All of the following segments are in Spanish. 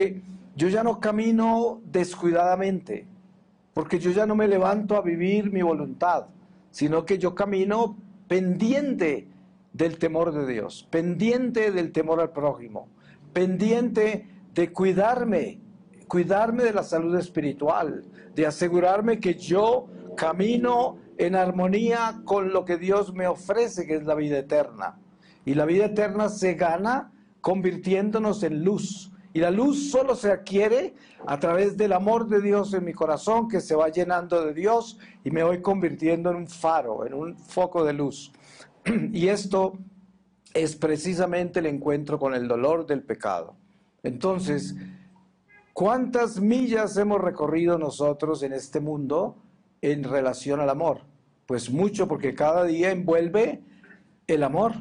yo ya no camino descuidadamente, porque yo ya no me levanto a vivir mi voluntad, sino que yo camino pendiente del temor de Dios, pendiente del temor al prójimo, pendiente de cuidarme de la salud espiritual, de asegurarme que yo camino en armonía con lo que Dios me ofrece, que es la vida eterna. Y la vida eterna se gana convirtiéndonos en luz. Y la luz solo se adquiere a través del amor de Dios en mi corazón, que se va llenando de Dios y me voy convirtiendo en un faro, en un foco de luz. Y esto es precisamente el encuentro con el dolor del pecado. Entonces, ¿cuántas millas hemos recorrido nosotros en este mundo en relación al amor? Pues mucho, porque cada día envuelve el amor.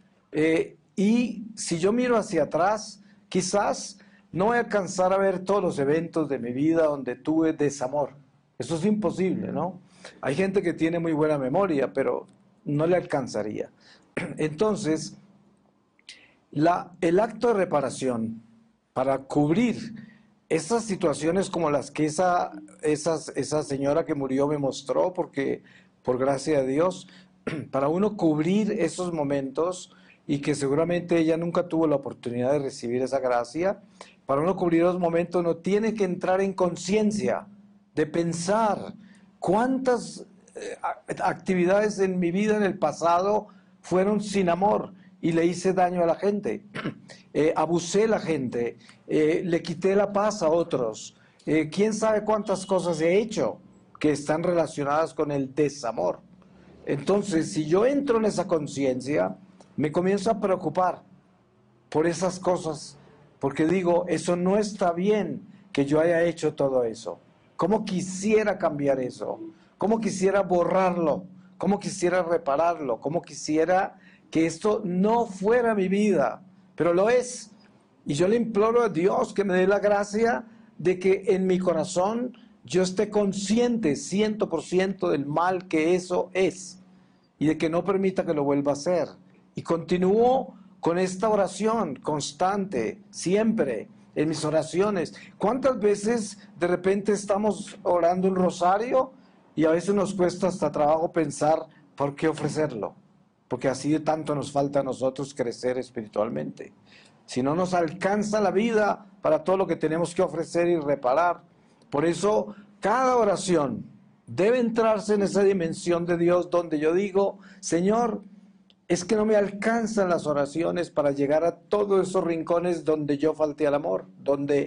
Y si yo miro hacia atrás, quizás no voy a alcanzar a ver todos los eventos de mi vida donde tuve desamor. Eso es imposible, ¿no? Hay gente que tiene muy buena memoria, pero no le alcanzaría. Entonces, el acto de reparación para cubrir esas situaciones como las que esa señora que murió me mostró, porque por gracia de Dios, para uno cubrir esos momentos, y que seguramente ella nunca tuvo la oportunidad de recibir esa gracia, para uno cubrir los momentos uno tiene que entrar en conciencia de pensar cuántas actividades en mi vida en el pasado fueron sin amor y le hice daño a la gente, abusé a la gente, le quité la paz a otros, quién sabe cuántas cosas he hecho que están relacionadas con el desamor. Entonces, si yo entro en esa conciencia, me comienzo a preocupar por esas cosas, porque digo, eso no está bien que yo haya hecho todo eso. ¿Cómo quisiera cambiar eso? ¿Cómo quisiera borrarlo? ¿Cómo quisiera repararlo? ¿Cómo quisiera que esto no fuera mi vida? Pero lo es. Y yo le imploro a Dios que me dé la gracia de que en mi corazón yo esté consciente 100% del mal que eso es y de que no permita que lo vuelva a hacer. Y continúo con esta oración constante, siempre, en mis oraciones. ¿Cuántas veces de repente estamos orando un rosario y a veces nos cuesta hasta trabajo pensar por qué ofrecerlo? Porque así de tanto nos falta a nosotros crecer espiritualmente. Si no nos alcanza la vida para todo lo que tenemos que ofrecer y reparar. Por eso, cada oración debe entrarse en esa dimensión de Dios donde yo digo, Señor, es que no me alcanzan las oraciones para llegar a todos esos rincones donde yo falté al amor, donde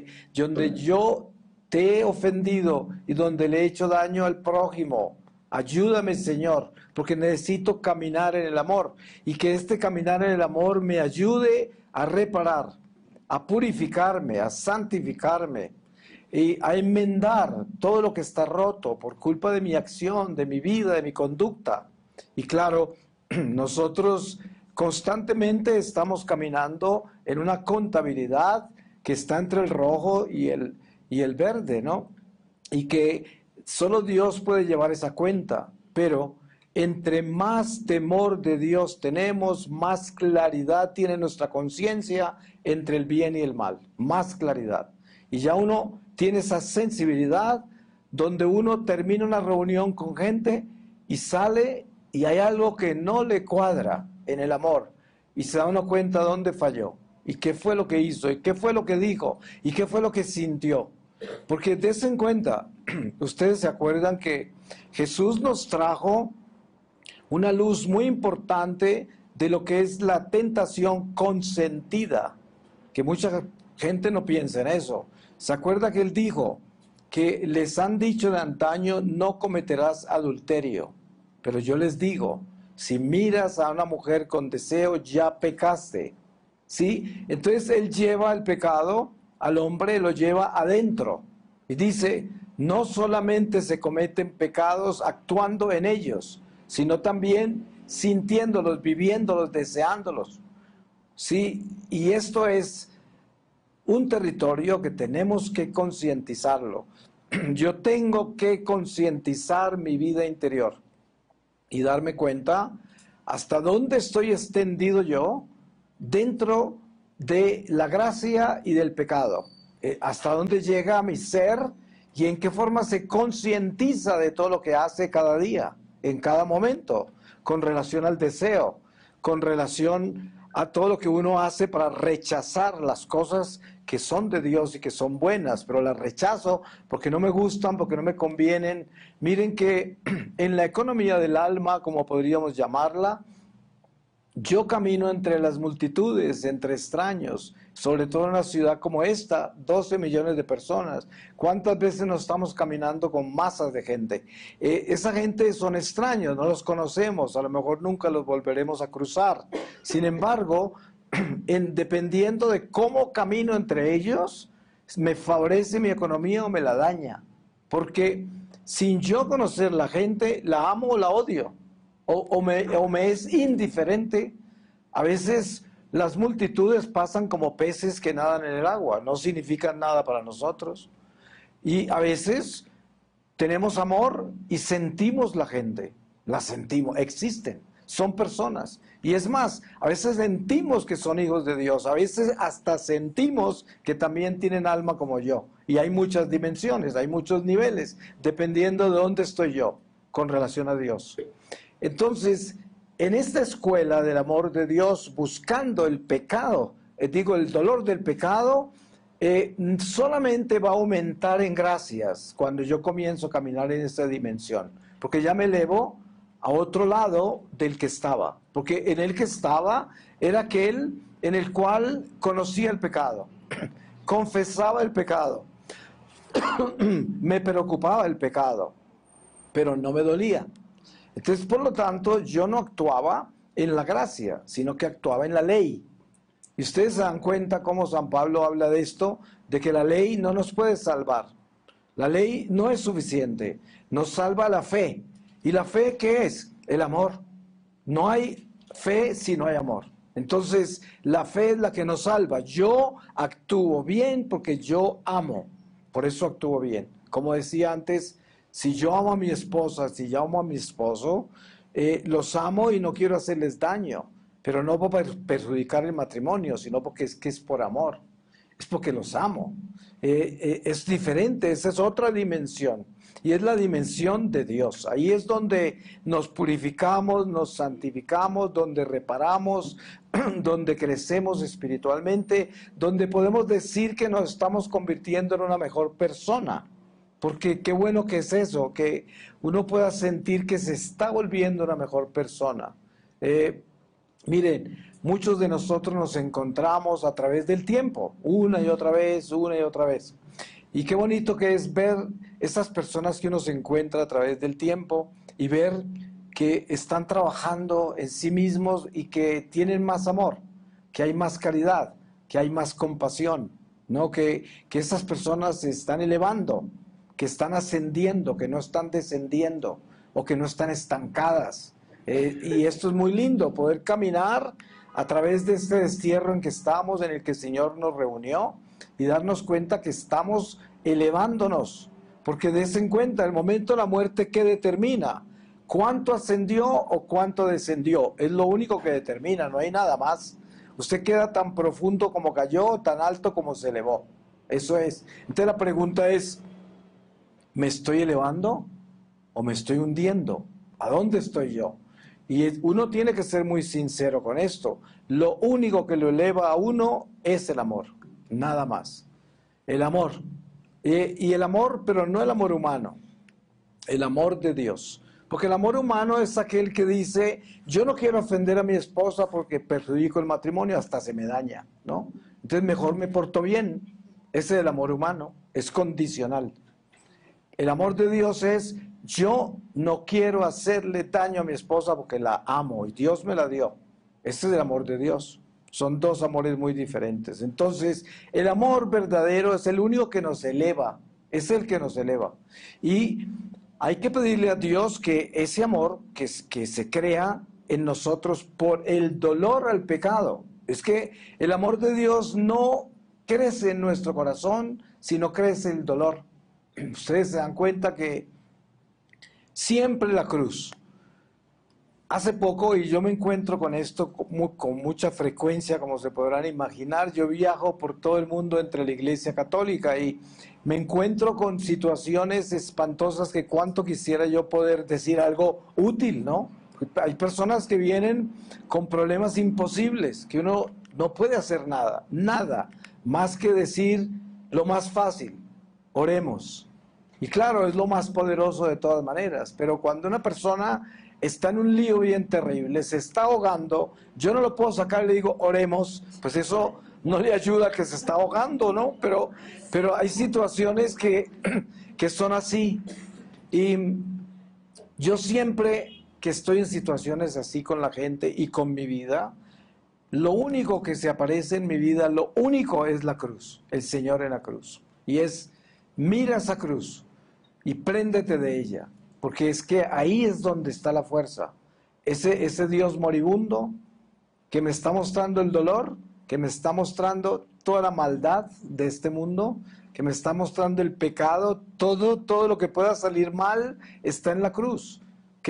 yo te he ofendido y donde le he hecho daño al prójimo. Ayúdame, Señor, porque necesito caminar en el amor y que este caminar en el amor me ayude a reparar, a purificarme, a santificarme y a enmendar todo lo que está roto por culpa de mi acción, de mi vida, de mi conducta. Y claro, nosotros constantemente estamos caminando en una contabilidad que está entre el rojo y el verde, ¿no? Y que solo Dios puede llevar esa cuenta, pero entre más temor de Dios tenemos, más claridad tiene nuestra conciencia entre el bien y el mal, más claridad. Y ya uno tiene esa sensibilidad donde uno termina una reunión con gente y sale y hay algo que no le cuadra en el amor y se da uno cuenta dónde falló y qué fue lo que hizo y qué fue lo que dijo y qué fue lo que sintió. Porque dense en cuenta, ustedes se acuerdan que Jesús nos trajo una luz muy importante de lo que es la tentación consentida, que mucha gente no piensa en eso. ¿Se acuerda que él dijo que les han dicho de antaño no cometerás adulterio? Pero yo les digo, si miras a una mujer con deseo, ya pecaste, ¿sí? Entonces él lleva el pecado al hombre, lo lleva adentro. Y dice, no solamente se cometen pecados actuando en ellos, sino también sintiéndolos, viviéndolos, deseándolos, ¿sí? Y esto es un territorio que tenemos que concientizarlo. Yo tengo que concientizar mi vida interior y darme cuenta hasta dónde estoy extendido yo dentro de la gracia y del pecado. hasta dónde llega mi ser y en qué forma se concientiza de todo lo que hace cada día, en cada momento, con relación al deseo, con relación a todo lo que uno hace para rechazar las cosas que son de Dios y que son buenas, pero las rechazo porque no me gustan, porque no me convienen. Miren que en la economía del alma, como podríamos llamarla, yo camino entre las multitudes, entre extraños, sobre todo en una ciudad como esta, 12 millones de personas. ¿Cuántas veces nos estamos caminando con masas de gente? Esa gente son extraños, no los conocemos, a lo mejor nunca los volveremos a cruzar. Sin embargo, dependiendo de cómo camino entre ellos, me favorece mi economía o me la daña. Porque sin yo conocer la gente, la amo o la odio. O me es indiferente. A veces las multitudes pasan como peces que nadan en el agua, no significan nada para nosotros. Y a veces tenemos amor y sentimos la gente, la sentimos, existen, son personas. Y es más, a veces sentimos que son hijos de Dios, a veces hasta sentimos que también tienen alma como yo. Y hay muchas dimensiones, hay muchos niveles, dependiendo de dónde estoy yo con relación a Dios. Entonces, en esta escuela del amor de Dios, buscando el pecado, el dolor del pecado, solamente va a aumentar en gracias cuando yo comienzo a caminar en esta dimensión, porque ya me elevo a otro lado del que estaba, porque en el que estaba era aquel en el cual conocía el pecado, confesaba el pecado, me preocupaba el pecado, pero no me dolía. Entonces, por lo tanto, yo no actuaba en la gracia, sino que actuaba en la ley. Y ustedes se dan cuenta cómo San Pablo habla de esto, de que la ley no nos puede salvar. La ley no es suficiente, nos salva la fe. ¿Y la fe qué es? El amor. No hay fe si no hay amor. Entonces, la fe es la que nos salva. Yo actúo bien porque yo amo, por eso actúo bien. Como decía antes, si yo amo a mi esposa, si yo amo a mi esposo, los amo y no quiero hacerles daño, pero no por perjudicar el matrimonio, sino porque es que es por amor, es porque los amo. Es diferente, esa es otra dimensión, y es la dimensión de Dios. Ahí es donde nos purificamos, nos santificamos, donde reparamos, donde crecemos espiritualmente, donde podemos decir que nos estamos convirtiendo en una mejor persona. Porque qué bueno que es eso, que uno pueda sentir que se está volviendo una mejor persona. Miren, muchos de nosotros nos encontramos a través del tiempo, una y otra vez, una y otra vez. Y qué bonito que es ver esas personas que uno se encuentra a través del tiempo y ver que están trabajando en sí mismos y que tienen más amor, que hay más caridad, que hay más compasión, ¿no? Que esas personas se están elevando, que están ascendiendo, que no están descendiendo o que no están estancadas. Y esto es muy lindo, poder caminar a través de este destierro en que estamos, en el que el Señor nos reunió, y darnos cuenta que estamos elevándonos, porque des en cuenta, el momento de la muerte, ¿qué determina? ¿Cuánto ascendió o cuánto descendió? Es lo único que determina, no hay nada más. Usted queda tan profundo como cayó, tan alto como se elevó. Eso es. Entonces la pregunta es, ¿me estoy elevando o me estoy hundiendo? ¿A dónde estoy yo? Y uno tiene que ser muy sincero con esto. Lo único que lo eleva a uno es el amor, nada más. El amor. Y el amor, pero no el amor humano, el amor de Dios. Porque el amor humano es aquel que dice, yo no quiero ofender a mi esposa porque perjudico el matrimonio, hasta se me daña, ¿no? Entonces mejor me porto bien. Ese es el amor humano, es condicional. El amor de Dios es, yo no quiero hacerle daño a mi esposa porque la amo y Dios me la dio. Ese es el amor de Dios. Son dos amores muy diferentes. Entonces, el amor verdadero es el único que nos eleva, es el que nos eleva. Y hay que pedirle a Dios que ese amor que se crea en nosotros por el dolor al pecado. Es que el amor de Dios no crece en nuestro corazón, sino crece el dolor. Ustedes se dan cuenta que siempre la cruz, Hace poco, y yo me encuentro con esto con mucha frecuencia, como se podrán imaginar, yo viajo por todo el mundo entre la Iglesia Católica y me encuentro con situaciones espantosas que cuánto quisiera yo poder decir algo útil, ¿no? Hay personas que vienen con problemas imposibles, que uno no puede hacer nada, nada, más que decir lo más fácil, oremos. Y claro, es lo más poderoso de todas maneras, pero cuando una persona está en un lío bien terrible, se está ahogando, yo no lo puedo sacar y le digo, oremos, pues eso no le ayuda a que se está ahogando, ¿no? Pero hay situaciones que son así. Y yo siempre que estoy en situaciones así con la gente y con mi vida, lo único que se aparece en mi vida, lo único es la cruz, el Señor en la cruz. Y es, mira esa cruz y préndete de ella, porque es que ahí es donde está la fuerza. Ese Dios moribundo que me está mostrando el dolor, que me está mostrando toda la maldad de este mundo, que me está mostrando el pecado, todo lo que pueda salir mal está en la cruz.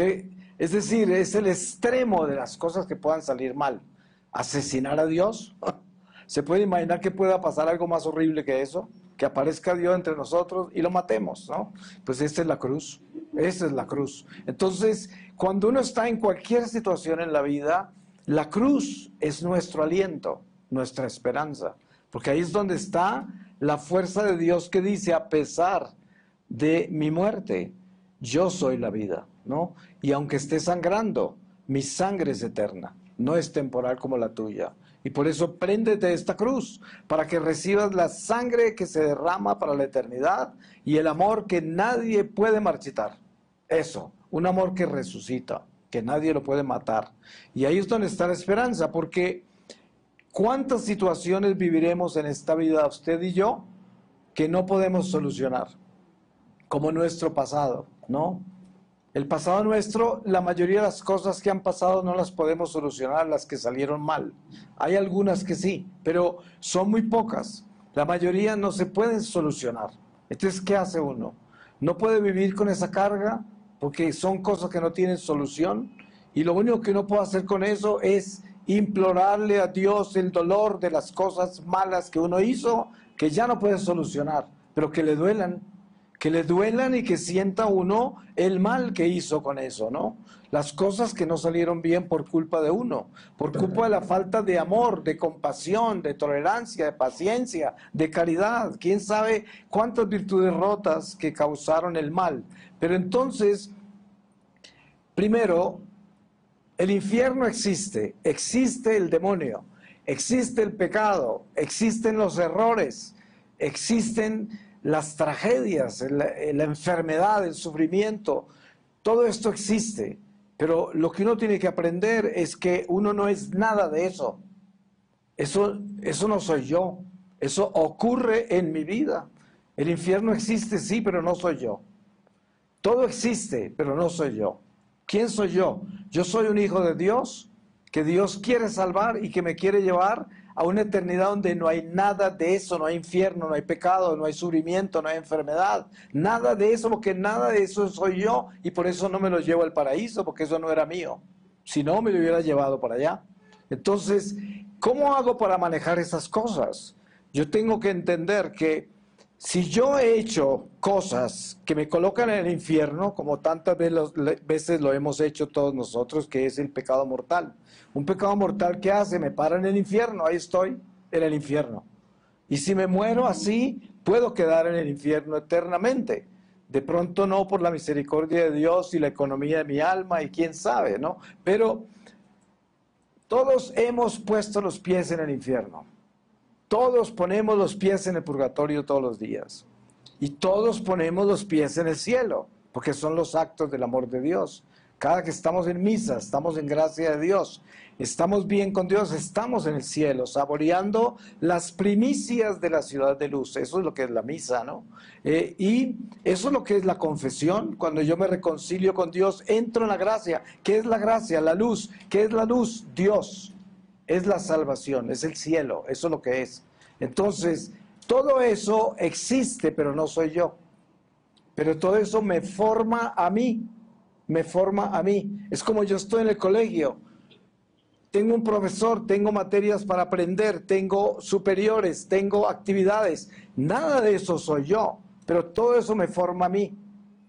Es decir, es el extremo de las cosas que puedan salir mal. Asesinar a Dios. ¿Se puede imaginar que pueda pasar algo más horrible que eso? Que aparezca Dios entre nosotros y lo matemos, ¿no? Pues esta es la cruz, esa es la cruz. Entonces, cuando uno está en cualquier situación en la vida, la cruz es nuestro aliento, nuestra esperanza, porque ahí es donde está la fuerza de Dios que dice, a pesar de mi muerte, yo soy la vida, ¿no? Y aunque esté sangrando, mi sangre es eterna, no es temporal como la tuya. Y por eso préndete de esta cruz, para que recibas la sangre que se derrama para la eternidad y el amor que nadie puede marchitar. Eso, un amor que resucita, que nadie lo puede matar. Y ahí es donde está la esperanza, porque ¿cuántas situaciones viviremos en esta vida, usted y yo, que no podemos solucionar? Como nuestro pasado, ¿no? El pasado nuestro, la mayoría de las cosas que han pasado no las podemos solucionar, las que salieron mal. Hay algunas que sí, pero son muy pocas. La mayoría no se pueden solucionar. Entonces, ¿qué hace uno? No puede vivir con esa carga porque son cosas que no tienen solución y lo único que uno puede hacer con eso es implorarle a Dios el dolor de las cosas malas que uno hizo, que ya no puede solucionar, pero que le duelan y que sienta uno el mal que hizo con eso, ¿no? Las cosas que no salieron bien por culpa de uno, por culpa de la falta de amor, de compasión, de tolerancia, de paciencia, de caridad. ¿Quién sabe cuántas virtudes rotas que causaron el mal? Pero entonces, primero, el infierno existe, existe el demonio, existe el pecado, existen los errores, existen las tragedias, la enfermedad, el sufrimiento, todo esto existe, pero lo que uno tiene que aprender es que uno no es nada de eso. Eso no soy yo, eso ocurre en mi vida. El infierno existe, sí, pero no soy yo. Todo existe, pero no soy yo. ¿Quién soy yo? Yo soy un hijo de Dios, que Dios quiere salvar y que me quiere llevar a una eternidad donde no hay nada de eso, no hay infierno, no hay pecado, no hay sufrimiento, no hay enfermedad, nada de eso, porque nada de eso soy yo y por eso no me lo llevo al paraíso, porque eso no era mío. Si no, me lo hubiera llevado para allá. Entonces, ¿cómo hago para manejar esas cosas? Yo tengo que entender que si yo he hecho cosas que me colocan en el infierno, como tantas veces lo hemos hecho todos nosotros, que es el pecado mortal. Un pecado mortal, ¿qué hace? Me para en el infierno, ahí estoy, en el infierno. Y si me muero así, puedo quedar en el infierno eternamente. De pronto no por la misericordia de Dios y la economía de mi alma y quién sabe, ¿no? Pero todos hemos puesto los pies en el infierno. Todos ponemos los pies en el purgatorio todos los días. Y todos ponemos los pies en el cielo, porque son los actos del amor de Dios. Cada que estamos en misa, estamos en gracia de Dios, estamos bien con Dios, estamos en el cielo, saboreando las primicias de la ciudad de luz. Eso es lo que es la misa, ¿no? Y eso es lo que es la confesión. Cuando yo me reconcilio con Dios, entro en la gracia. ¿Qué es la gracia? La luz. ¿Qué es la luz? Dios. Es la salvación, es el cielo, eso es lo que es. Entonces, todo eso existe, pero no soy yo. Pero todo eso me forma a mí. me forma a mí. Es como yo estoy en el colegio. Tengo un profesor, tengo materias para aprender, tengo superiores, tengo actividades. Nada de eso soy yo, pero todo eso me forma a mí.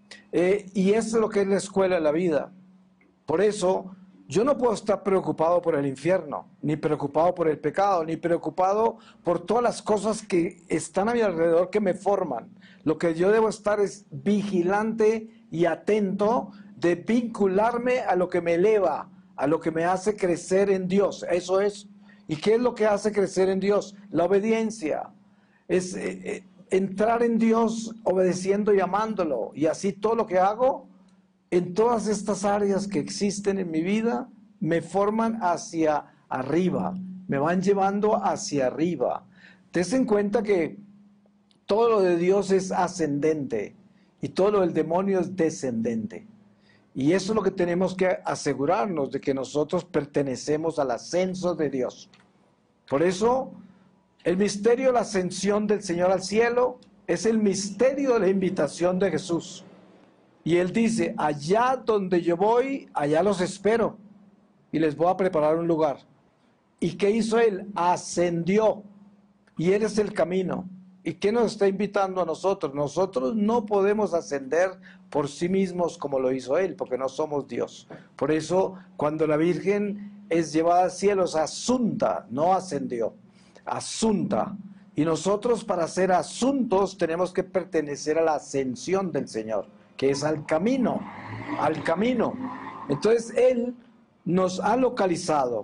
Y eso es lo que es la escuela de la vida. Por eso, yo no puedo estar preocupado por el infierno, ni preocupado por el pecado, ni preocupado por todas las cosas que están a mi alrededor que me forman. Lo que yo debo estar es vigilante y atento de vincularme a lo que me eleva, a lo que me hace crecer en Dios. Eso es. ¿Y qué es lo que hace crecer en Dios? La obediencia. Es entrar en Dios obedeciendo y amándolo. Y así todo lo que hago en todas estas áreas que existen en mi vida me forman hacia arriba, me van llevando hacia arriba. Ten en cuenta que todo lo de Dios es ascendente y todo lo del demonio es descendente. Y eso es lo que tenemos que asegurarnos, de que nosotros pertenecemos al ascenso de Dios. Por eso, el misterio de la ascensión del Señor al cielo es el misterio de la invitación de Jesús. Y Él dice, allá donde yo voy, allá los espero y les voy a preparar un lugar. ¿Y qué hizo Él? Ascendió. Y Él es el camino. ¿Y qué nos está invitando a nosotros? Nosotros no podemos ascender por sí mismos como lo hizo Él, porque no somos Dios. Por eso, cuando la Virgen es llevada al cielo, es asunta, no ascendió. Asunta. Y nosotros, para ser asuntos, tenemos que pertenecer a la ascensión del Señor, que es al camino, al camino. Entonces Él nos ha localizado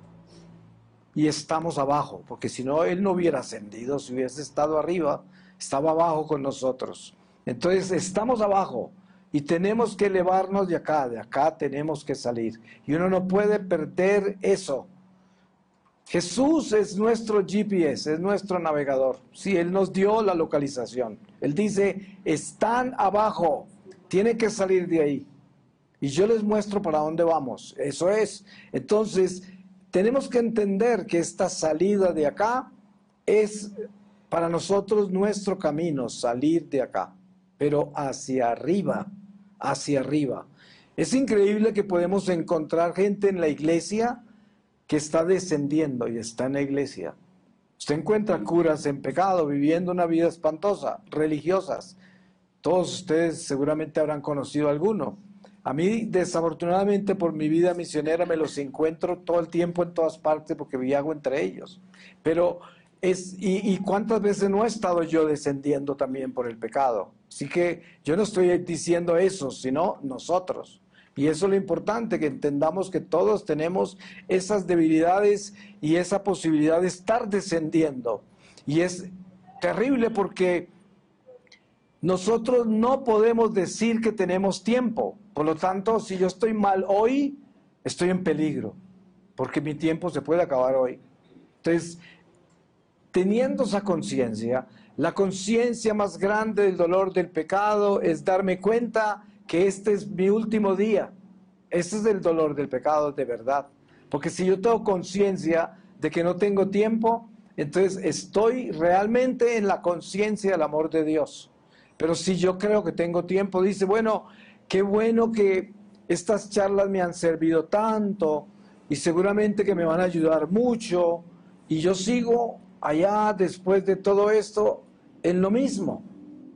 y estamos abajo, porque si no, Él no hubiera ascendido, si hubiese estado arriba, estaba abajo con nosotros. Entonces estamos abajo y tenemos que elevarnos de acá tenemos que salir. Y uno no puede perder eso. Jesús es nuestro GPS, es nuestro navegador. Sí, Él nos dio la localización. Él dice, están abajo, tienen que salir de ahí. Y yo les muestro para dónde vamos. Eso es. Entonces, tenemos que entender que esta salida de acá es para nosotros nuestro camino, salir de acá. Pero hacia arriba, hacia arriba. Es increíble que podemos encontrar gente en la iglesia que está descendiendo y está en la iglesia. Usted encuentra curas en pecado, viviendo una vida espantosa, religiosas. Todos ustedes seguramente habrán conocido alguno. A mí, desafortunadamente, por mi vida misionera, me los encuentro todo el tiempo en todas partes porque viajo entre ellos. Pero ¿y cuántas veces no he estado yo descendiendo también por el pecado? Así que yo no estoy diciendo eso, sino nosotros. Y eso es lo importante, que entendamos que todos tenemos esas debilidades y esa posibilidad de estar descendiendo. Y es terrible porque nosotros no podemos decir que tenemos tiempo. Por lo tanto, si yo estoy mal hoy, estoy en peligro, porque mi tiempo se puede acabar hoy. Entonces, teniendo esa conciencia, la conciencia más grande del dolor del pecado es darme cuenta que este es mi último día. Ese es el dolor del pecado de verdad. Porque si yo tengo conciencia de que no tengo tiempo, entonces estoy realmente en la conciencia del amor de Dios. Pero si yo creo que tengo tiempo, dice, bueno, qué bueno que estas charlas me han servido tanto y seguramente que me van a ayudar mucho, y yo sigo allá después de todo esto en lo mismo,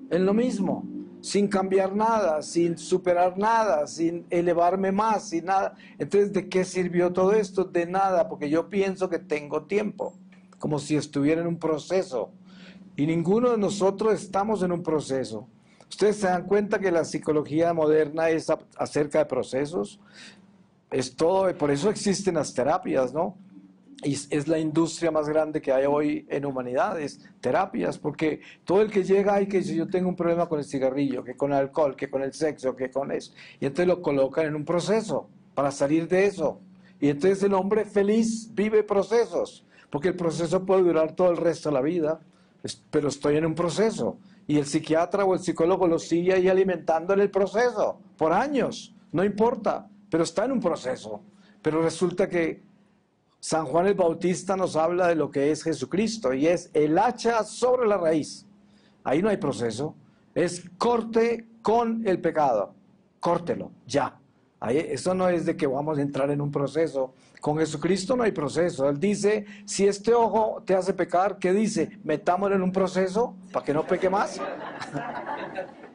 sin cambiar nada, sin superar nada, sin elevarme más, sin nada. Entonces, ¿de qué sirvió todo esto? De nada, porque yo pienso que tengo tiempo, como si estuviera en un proceso. Y ninguno de nosotros estamos en un proceso. Ustedes se dan cuenta que la psicología moderna es acerca de procesos. Es todo, por eso existen las terapias, ¿no? Y es la industria más grande que hay hoy en humanidades, terapias, porque todo el que llega hay que decir, yo tengo un problema con el cigarrillo, que con el alcohol, que con el sexo, que con eso. Y entonces lo colocan en un proceso para salir de eso. Y entonces el hombre feliz vive procesos, porque el proceso puede durar todo el resto de la vida, pero estoy en un proceso. Y el psiquiatra o el psicólogo lo sigue ahí alimentando en el proceso, por años, no importa, pero está en un proceso. Pero resulta que San Juan el Bautista nos habla de lo que es Jesucristo, y es el hacha sobre la raíz. Ahí no hay proceso, es corte con el pecado, córtelo, ya. Eso no es de que vamos a entrar en un proceso. Con Jesucristo no hay proceso. Él dice, si este ojo te hace pecar, ¿qué dice? Metámoslo en un proceso para que no peque más.